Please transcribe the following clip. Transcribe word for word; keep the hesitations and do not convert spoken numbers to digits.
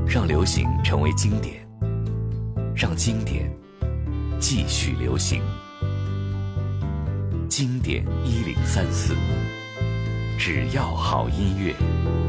让流行成为经典，让经典继续流行。经典一零三四，只要好音乐。